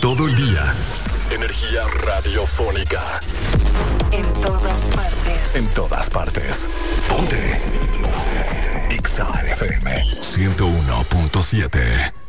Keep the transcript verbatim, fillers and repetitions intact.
todo el día. Energía radiofónica. En todas partes. En todas partes. Ponte. Ponte. X A F M ciento uno punto siete.